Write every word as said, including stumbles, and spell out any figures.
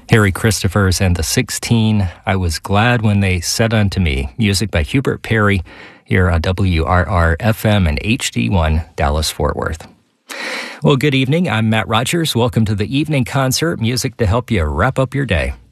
Harry Christophers and the sixteen, I Was Glad When They Said Unto Me, music by Hubert Perry, here on W R R F M and H D one, Dallas-Fort Worth. Well, good evening. I'm Matt Rogers. Welcome to the evening concert, music to help you wrap up your day.